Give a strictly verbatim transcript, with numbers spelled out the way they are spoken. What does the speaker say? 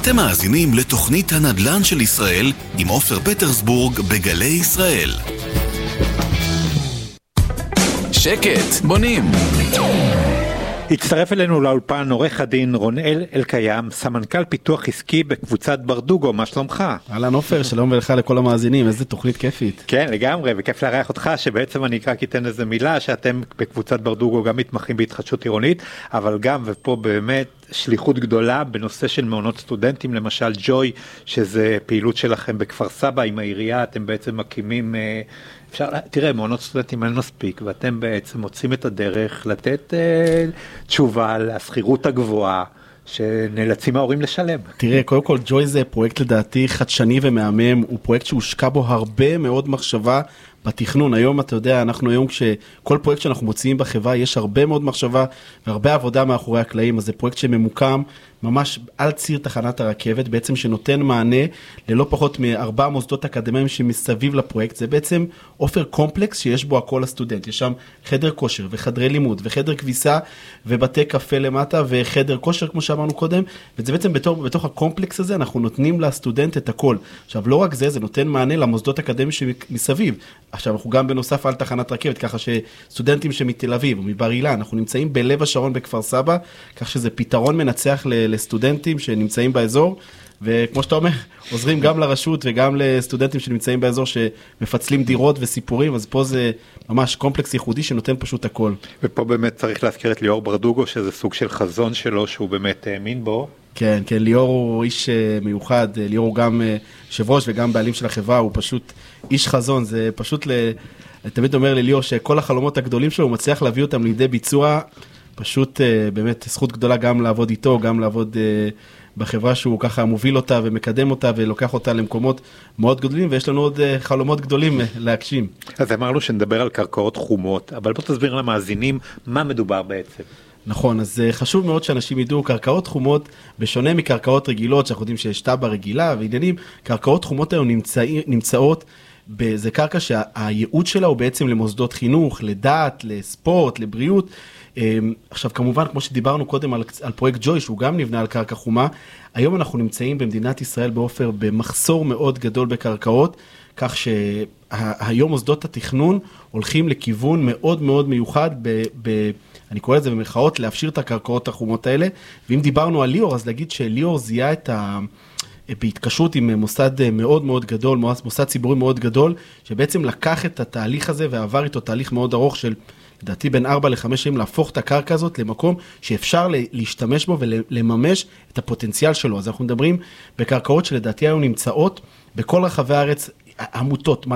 אתם מאזינים לתוכנית הנדל"ן של ישראל עם עופר פטרסבורג בגלי ישראל. שקט, בונים. הצטרף אלינו לאולפן עורך הדין רונאל אלקיים, סמנכ"ל פיתוח עסקי בקבוצת ברדוגו. מה שלומך? אהלן עופר, שלום ולך לכל המאזינים, איזה תוכנית כיפית. כן, לגמרי, וכיף לארח אותך, שבעצם אני אקרא כיתן איזה מילה, שאתם בקבוצת ברדוגו גם מתמחים בהתחדשות עירונית, אבל גם, ופה באמת שליחות גדולה בנושא של מעונות סטודנטים, למשל ג'וי, שזה פעילות שלכם בכפר סבא עם העירייה, אתם בעצם מקימים, אפשר, תראה, מעונות סטודנטים אין מספיק, ואתם בעצם מוצאים את הדרך לתת אה, תשובה לסחירות הגבוהה, שנאלצים ההורים לשלם. תראה, קודם כל, ג'וי זה פרויקט לדעתי חדשני ומהמם, הוא פרויקט שהושקע בו הרבה מאוד מחשבה בתכנון. היום אתה יודע, אנחנו היום כשכל פרויקט שאנחנו מוציאים בחברה, יש הרבה מאוד מחשבה והרבה עבודה מאחורי הקלעים, אז זה פרויקט שממוקם ממש על ציר תחנת הרכבת, בעצם שנותן מענה ללא פחות מארבעה מוסדות אקדמיים שמסביב לפרויקט. זה בעצם אופר קומפלקס שיש בו הכל הסטודנט. יש שם חדר כושר וחדרי לימוד וחדר כביסה ובתי קפה למטה וחדר כושר כמו שאמרנו קודם, וזה בעצם בתוך, בתוך הקומפלקס הזה אנחנו נותנים לסטודנט את הכל. עכשיו לא רק זה, זה נותן מענה למוסדות אקדמיים שמסביב. עכשיו אנחנו גם בנוסף על תחנת רכבת, ככה שסטודנטים שמתל אביב או מבר אילן, אנחנו נמצאים בלב השרון בכפר סבא, כך שזה פתרון מנצח לסטודנטים שנמצאים באזור, וכמו שאתה אומר, עוזרים גם לרשות וגם לסטודנטים שנמצאים באזור שמפצלים דירות וסיפורים, אז פה זה ממש קומפלקס ייחודי שנותן פשוט הכל. ופה באמת צריך להזכיר את ליאור ברדוגו, שזה סוג של חזון שלו שהוא באמת האמין בו. כן, כן, ליאור הוא איש מיוחד, ליאור הוא גם יושב ראש וגם בעלים של החברה, הוא פשוט איש חזון, זה פשוט, אני תמיד אומר לליאור שכל החלומות הגדולים שלו, הוא מצליח להביא אותם לידי ביצוע, פשוט באמת זכות גדולה גם לעבוד איתו, גם לעבוד בחברה שהוא ככה מוביל אותה ומקדם אותה ולוקח אותה למקומות מאוד גדולים, ויש לנו עוד חלומות גדולים להגשים. אז אמרנו שנדבר על קרקעות חומות, אבל בוא תסביר למאזינים מה מדובר בעצם. נכון, אז חשוב מאוד שאנשים ידעו, קרקעות חומות, בשונה מקרקעות רגילות, שאנחנו יודעים שיש טבע רגילה ועניינים, קרקעות חומות היום נמצא, נמצאות, זה קרקע שהייעוד שלה הוא בעצם למוסדות חינוך, לדת, לספורט, לבריאות. עכשיו כמובן, כמו שדיברנו קודם על, על פרויקט ג'וי, שהוא גם נבנה על קרקע חומה, היום אנחנו נמצאים במדינת ישראל באופר במחסור מאוד גדול בקרקעות, כך שהיום מוסדות התכנון הולכים לכיוון מאוד מאוד מיוחד, ב, ב, אני קורא לזה במרכאות, להפשיר את הקרקעות החומות האלה, ואם דיברנו על ליאור, אז להגיד שליאור זיהה את ה... בהתקשרות עם מוסד מאוד מאוד גדול, מוסד ציבורי מאוד גדול, שבעצם לקח את התהליך הזה ועבר איתו תהליך מאוד ארוך של, לדעתי בין ארבע לחמש שנים, להפוך את הקרקע הזאת למקום שאפשר להשתמש בו ולממש את הפוטנציאל שלו. אז אנחנו מדברים בקרקעות שלדעתי היום נמצאות בכל רחבי הארץ, עמותות,